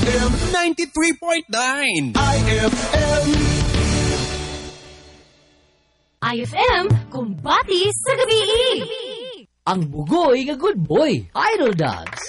93.9 IFM. IFM, kumbati sa gabi. Ang bugoy nga good boy, Idol Dogs.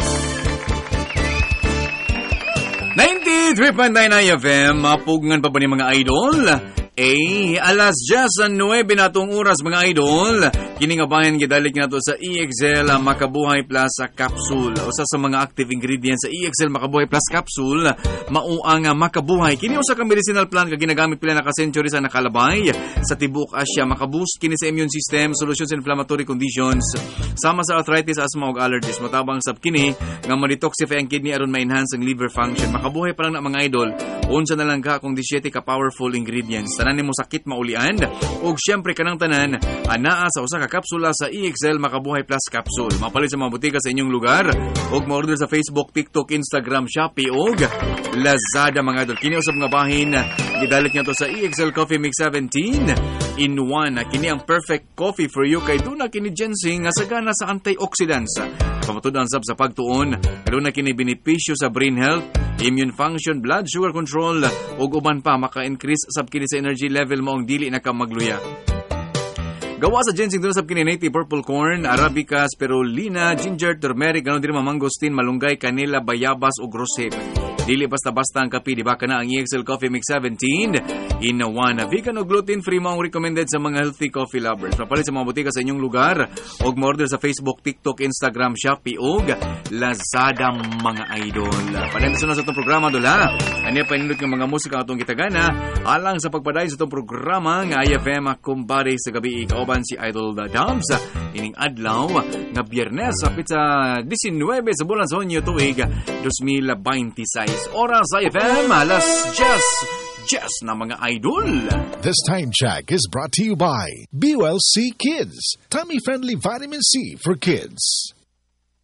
93.9 IFM, mapugngan pa ba ni mga idol? Alas 10:09 natong oras mga idol. Kini nga bayan gidalik nato sa EXL Makabuhay Plus Capsule. Usa sa mga active ingredients sa EXL Makabuhay Plus Capsule mao ang makabuhay. Kini usa ka medicinal plant nga ginagamit pila na ka-century sa nakalabay sa tibuok Asia. Makaboost kini sa immune system, solutions sa inflammatory conditions, sama sa arthritis, asthma ug allergies. Matabang sab kini nga ma-detoxify ang kidney aron ma-enhance ang liver function. Makabuhay pa lang na mga idol. Unsa na lang ka kung 17 ka powerful ingredients. Tanan nimo sakit maulian ug syempre kanang tanan anaa sa usa ka kapsula sa EXL Makabuhay Plus Capsule. Mapalit sa mga butika sa inyong lugar ug ma-order sa Facebook, TikTok, Instagram, Shopee ug Lazada mga idol. Kini usab nga bahin gidalik nato sa EXL Coffee Mix 17 in 1. Kini ang perfect coffee for you kay duna kini ginseng nga sagana sa antioxidants. Pamatud-an sab sa pagtuon, aduna kini benepisyo sa brain health, immune function, blood sugar control ug uban pa maka-increase sab kini sa energy level mo ang dili na ka magluya. Gawa sa ginseng dun sab kini native purple corn, arabica, spirulina, ginger, turmeric, ganon din mangosteen, malunggay, kanila, bayabas ug rosehip. Dili basta-basta ang kape, di ba ka na ang EXL Coffee Mix 17 in 1. Vegan o gluten-free mo ang recommended sa mga healthy coffee lovers. Papalit sa mga butika sa inyong lugar o ma-order sa Facebook, TikTok, Instagram, Shopee ug Lazada mga idol. Panendason na sa itong programa dola. Ano pa inindot ng mga musika atong gitagana alang sa pagpaday sa itong programa ng IFM Kumbari sa gabi. Kauban si Idol Dubs ining adlaw nga Biyernes sapit sa 19 sa bulan sa Hunyo tuig 2026. Oras IFM alas 10 na mga idol. This time check is brought to you by BULC Kids, tummy-friendly vitamin C for kids.